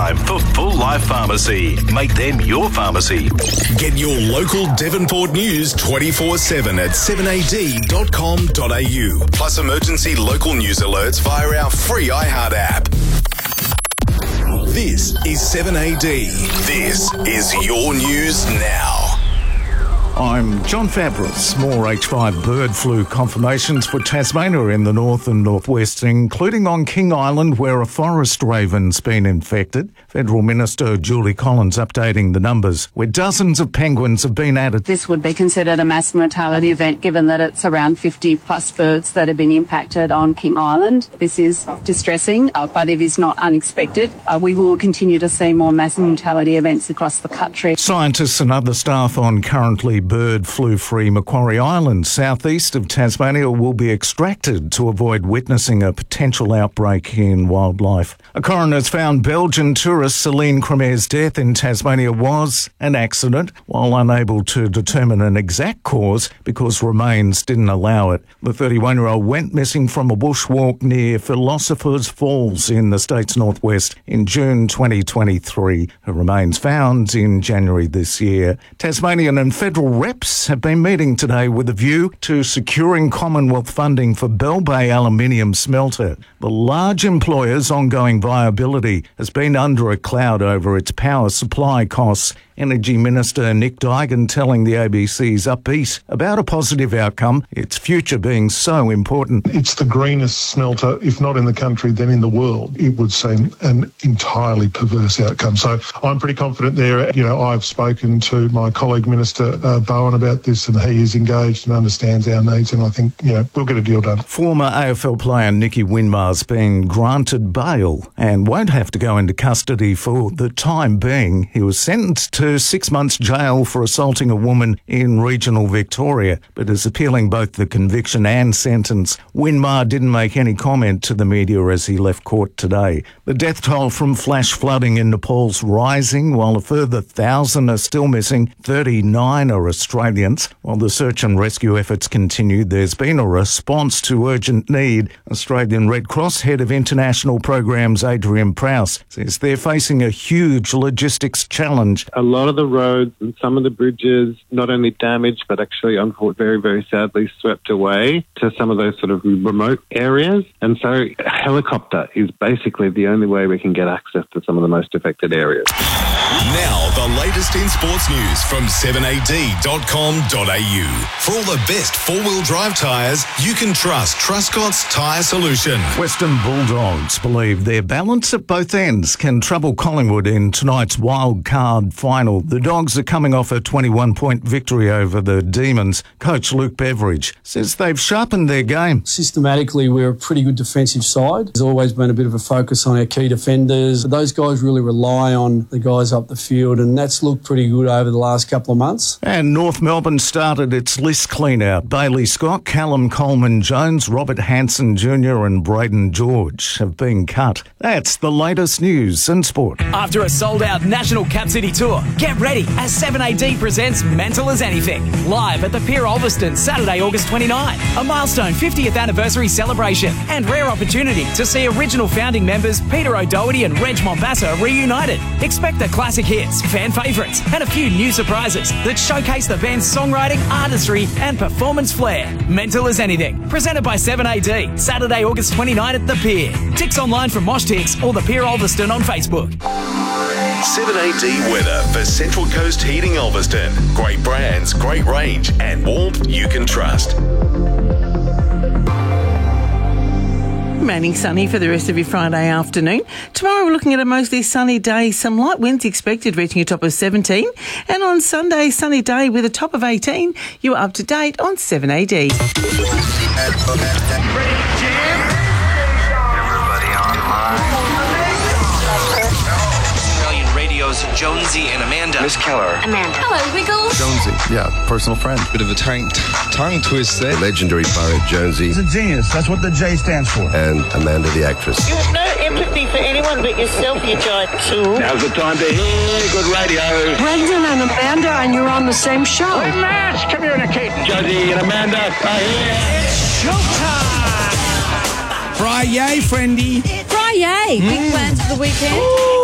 time for Full Life Pharmacy. Make them your pharmacy. Get your local Devonport news 24/7 at 7ad.com.au. Plus emergency local news alerts via our free iHeart app. This is 7AD. This is your news now. I'm John Fabris. More H5 bird flu confirmations for Tasmania in the north and northwest, including on King Island, where a forest raven's been infected. Federal Minister Julie Collins updating the numbers, where dozens of penguins have been added. This would be considered a mass mortality event, given that it's around 50 plus birds that have been impacted on King Island. This is distressing, but it is not unexpected. We will continue to see more mass mortality events across the country. Scientists and other staff on currently bird flu-free Macquarie Island, southeast of Tasmania, will be extracted to avoid witnessing a potential outbreak in wildlife. A coroner's found Belgian tourist Celine Cremer's death in Tasmania was an accident, while unable to determine an exact cause because remains didn't allow it. The 31-year-old went missing from a bushwalk near Philosopher's Falls in the state's northwest in June 2023. Her remains found in January this year. Tasmanian and federal reps have been meeting today with a view to securing Commonwealth funding for Bell Bay Aluminium Smelter. The large employer's ongoing viability has been under a cloud over its power supply costs. Energy Minister Nick Duigan telling the ABC's upbeat about a positive outcome, its future being so important. It's the greenest smelter, if not in the country, then in the world. It would seem an entirely perverse outcome. So I'm pretty confident there. You know, I've spoken to my colleague Minister Bowen about this, and he is engaged and understands our needs, and I think, you know, we'll get a deal done. Former AFL player Nicky Winmar's been granted bail and won't have to go into custody for the time being. He was sentenced to 6 months jail for assaulting a woman in regional Victoria, but is appealing both the conviction and sentence. Winmar didn't make any comment to the media as he left court today. The death toll from flash flooding in Nepal's rising, while a further 1,000 are still missing. 39 are Australians. While the search and rescue efforts continue, there's been a response to urgent need. Australian Red Cross Head of International Programs Adrian Prowse says they're facing a huge logistics challenge. A lot of the roads and some of the bridges not only damaged but actually very, very sadly swept away to some of those sort of remote areas. And so a helicopter is basically the only way we can get access to some of the most affected areas. Now, the latest in sports news from 7ad.com.au. For all the best four-wheel drive tyres, you can trust Truscott's Tyre Solution. Western Bulldogs believe their balance at both ends can trouble Collingwood in tonight's wild card final. The Dogs are coming off a 21-point victory over the Demons. Coach Luke Beveridge says they've sharpened their game. Systematically, we're a pretty good defensive side. There's always been a bit of a focus on our key defenders. Those guys really rely on the guys up the field, and that's looked pretty good over the last couple of months. And North Melbourne started its list clean-out. Bailey Scott, Callum Coleman-Jones, Robert Hanson Jr. and Braden George have been cut. That's the latest news and sport. After a sold-out National Cap City tour, get ready as 7AD presents Mental as Anything, live at the Pier Ulverston, Saturday, August 29. A milestone 50th anniversary celebration and rare opportunity to see original founding members Peter O'Doherty and Reg Mombassa reunited. Expect the classic hits, fan favourites, and a few new surprises that showcase the band's songwriting, artistry, and performance flair. Mental as Anything, presented by 7AD, Saturday, August 29 at the Pier. Tix online from Mosh Tix or the Pier Ulverston on Facebook. 7AD weather for Central Coast Heating Ulverston. Great brands, great range, and warmth you can trust. Remaining sunny for the rest of your Friday afternoon. Tomorrow we're looking at a mostly sunny day. Some light winds expected, reaching a top of 17. And on Sunday, sunny day with a top of 18. You're up to date on 7AD. Jonesy and Amanda. Miss Keller. Amanda. Hello, Wiggles. Jonesy, yeah, personal friend. Bit of a tongue twist there. Legendary poet Jonesy. He's a genius. That's what the J stands for. And Amanda the actress. You have no empathy for anyone but yourself, you giant tool. Now's the time to hear good radio. Brendan and Amanda, and you're on the same show. Hey, Mash, come here in a cape. Jonesy and Amanda are here. It's showtime. Friday, friendy. Friday. Big plans for the weekend. Ooh.